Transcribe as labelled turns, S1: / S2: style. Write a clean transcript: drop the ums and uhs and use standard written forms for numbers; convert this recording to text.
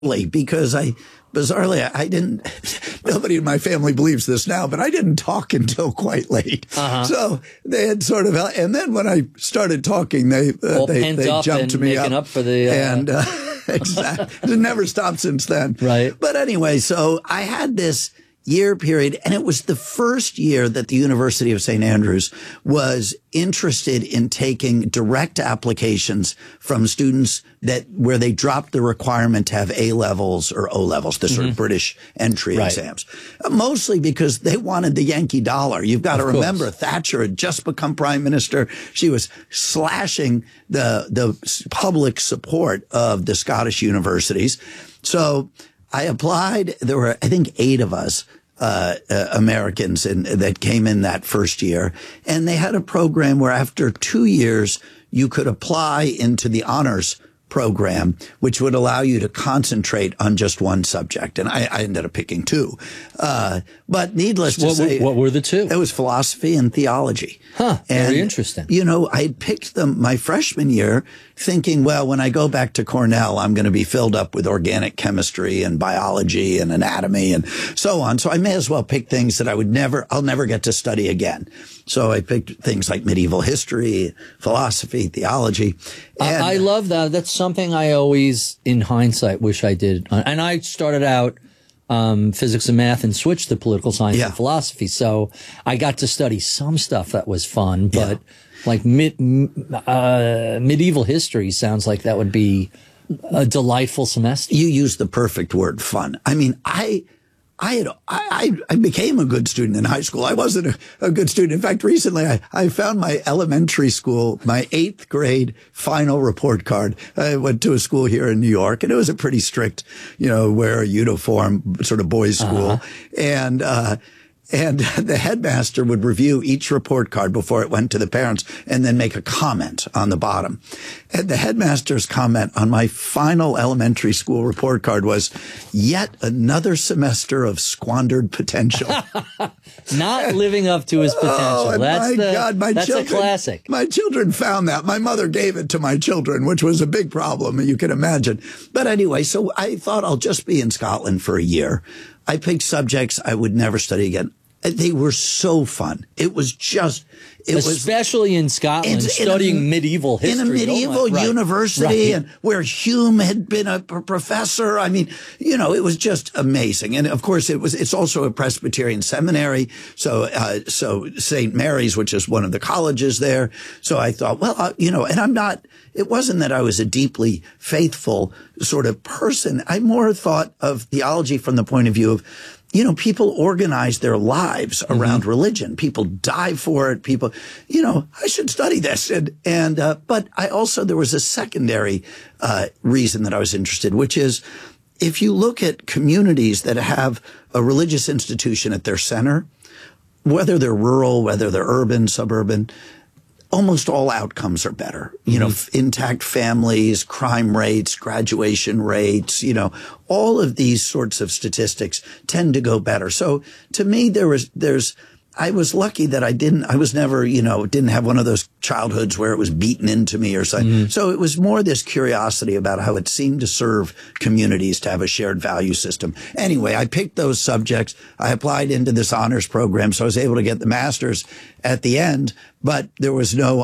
S1: because bizarrely, I didn't, nobody in my family believes this now, but I didn't talk until quite late. So they had sort of, and then when I started talking, they jumped me up
S2: for the,
S1: and, exactly. It never stopped since then.
S2: Right.
S1: But anyway, so I had this year period, and it was the first year that the University of St. Andrews was interested in taking direct applications from students where they dropped the requirement to have A levels or O levels, the sort of British entry exams, mostly because they wanted the Yankee dollar. You've got to remember, Thatcher had just become prime minister. She was slashing the public support of the Scottish universities. So I applied. There were, I think, 8 of us, Americans that came in that first year. And they had a program where after 2 years, you could apply into the honors program, which would allow you to concentrate on just one subject. And I ended up picking 2. But needless to say,
S2: what were the 2?
S1: It was philosophy and theology.
S2: Very interesting.
S1: You know, I had picked them my freshman year thinking, well, when I go back to Cornell, I'm going to be filled up with organic chemistry and biology and anatomy and so on. So I may as well pick things that I'll never get to study again. So I picked things like medieval history, philosophy, theology. And
S2: I love that. That's something I always, in hindsight, wish I did. And I started out physics and math and switched to political science and philosophy. So I got to study some stuff that was fun, but like medieval history sounds like that would be a delightful semester.
S1: You used the perfect word, fun. I mean, I became a good student in high school. I wasn't a good student. In fact, recently I found my elementary school, my 8th grade final report card. I went to a school here in New York, and it was a pretty strict, wear a uniform sort of boys' school. And the headmaster would review each report card before it went to the parents and then make a comment on the bottom. And the headmaster's comment on my final elementary school report card was, "Yet another semester of squandered potential."
S2: Not living up to his potential. That's a classic.
S1: My children found that. My mother gave it to my children, which was a big problem, you can imagine. But anyway, so I thought I'll just be in Scotland for a year. I picked subjects I would never study again. They were so fun. It was just,
S2: especially in Scotland, studying medieval history.
S1: In a medieval university, and where Hume had been a professor. I mean, it was just amazing. And of course, it's also a Presbyterian seminary. So St. Mary's, which is one of the colleges there. So I thought, well, and it wasn't that I was a deeply faithful sort of person. I more thought of theology from the point of view of, people organize their lives around religion. People die for it. People, I should study this. But there was a secondary, reason that I was interested, which is if you look at communities that have a religious institution at their center, whether they're rural, whether they're urban, suburban, almost all outcomes are better. Intact families, crime rates, graduation rates, all of these sorts of statistics tend to go better. So to me, I was lucky that I was never, didn't have one of those childhoods where it was beaten into me or something. So it was more this curiosity about how it seemed to serve communities to have a shared value system. Anyway, I picked those subjects. I applied into this honors program, so I was able to get the master's at the end, but there was no